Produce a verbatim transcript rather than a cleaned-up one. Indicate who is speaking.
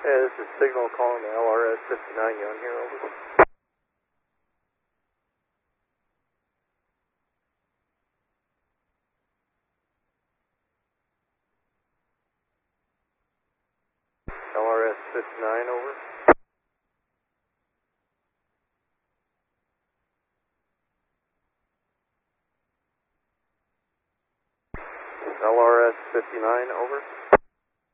Speaker 1: Hey, this is Signal calling the L R S fifty-nine gun here, over. L R S fifty-nine, over. L R S fifty-nine, over.